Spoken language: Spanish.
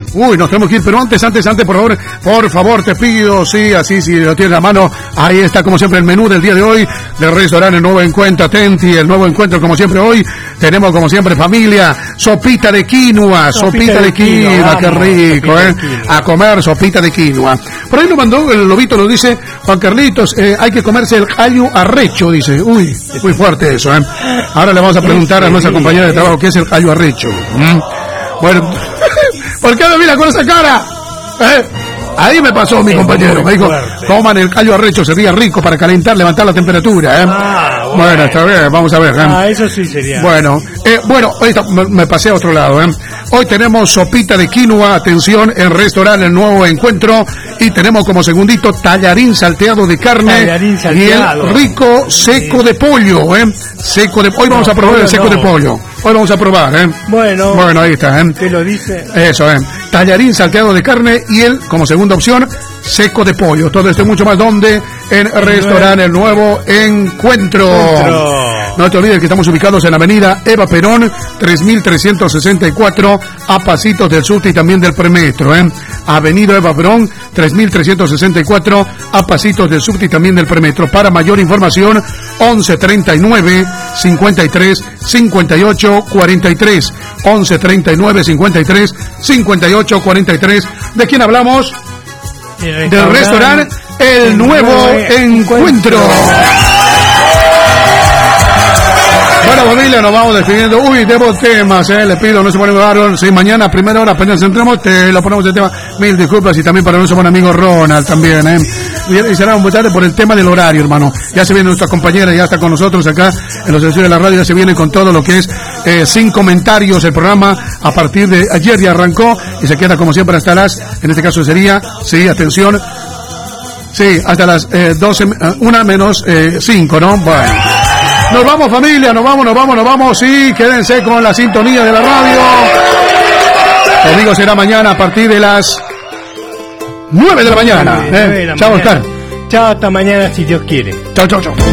Uy, nos tenemos que ir, pero antes, por favor, te pido, sí, así, si lo tienes a mano, ahí está, como siempre, el menú del día de hoy, del restaurante El Nuevo Encuentro, atenti, el Nuevo Encuentro, como siempre, hoy, tenemos, como siempre, familia, sopita de quinoa, qué rico, a comer sopita de quinoa. Por ahí lo mandó, el lobito lo dice, Juan Carlitos, hay que comerse el callo arrecho, dice, uy, muy fuerte eso, Ahora le vamos a preguntar a nuestra compañera de trabajo, ¿qué es el callo arrecho? Bueno, ¿por qué me mira con esa cara? Ahí me pasó mi compañero, me dijo, coman el callo arrecho, sería rico para calentar, levantar la temperatura, Bueno, está bien, vamos a ver. Eso sí sería. Bueno, hoy me pasé a otro lado, Hoy tenemos sopita de quinoa, atención, en restaurante El Nuevo Encuentro, y tenemos como segundito tallarín salteado de carne y el rico seco de pollo, Hoy vamos a probar el seco de pollo. Hoy vamos a probar, Bueno, ahí está, Te lo dice. Eso, tallarín salteado de carne y el, como segunda opción, seco de pollo. Todo esto y mucho más, ¿dónde? En restaurante El Nuevo Encuentro. No te olvides que estamos ubicados en la avenida Eva Perón, 3364, a pasitos del subte y también del premetro, Avenida Eva Perón, 3364, a pasitos del subte y también del premetro. Para mayor información, 1139 53 58 43, 1139 53 58 43. ¿De quién hablamos? Del restaurante El Nuevo Encuentro. Bueno, familia, nos vamos despidiendo. Uy, debo temas, le pido, no se pone bárbaro. Sí, mañana, primera hora, apenas entremos, te lo ponemos el tema. Mil disculpas, y también para nuestro buen amigo Ronald también, Y será muy tarde por el tema del horario, hermano. Ya se viene nuestra compañera, ya está con nosotros acá en los estudios de la radio, ya se viene con todo lo que es sin comentarios el programa. A partir de ayer ya arrancó y se queda como siempre hasta las, en este caso sería, sí, atención, sí, hasta las 12, 1 menos 5, ¿no? Bueno. Nos vamos, familia, nos vamos, sí, quédense con la sintonía de la radio. Conmigo será mañana a partir de las 9 de la mañana. Chao, Oscar. Chao, hasta mañana si Dios quiere. Chao.